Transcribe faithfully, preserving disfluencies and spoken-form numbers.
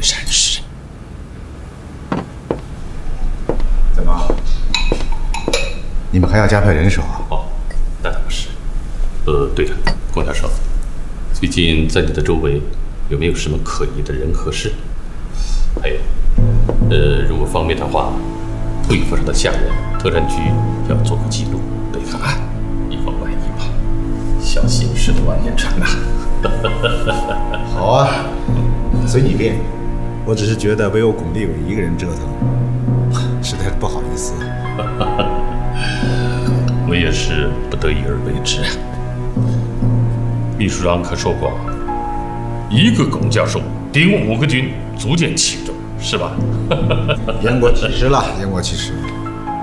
善事。 怎么？你们还要加派人手啊？ 哦，那倒不是。呃，对了，龚教授，最近在你的周围有没有什么可疑的人和事？还有，呃，如果方便的话，对付上的下人，特战局要做个记录，备个案，以防万一吧。小心驶得万年船呐！ 好啊，随你便。我只是觉得唯有巩立伟一个人折腾，实在是不好意思。 我也是不得已而为之啊。秘书长可说过，一个龚教授顶五个军，足见轻重，是吧？ 言过其实了，言过其实。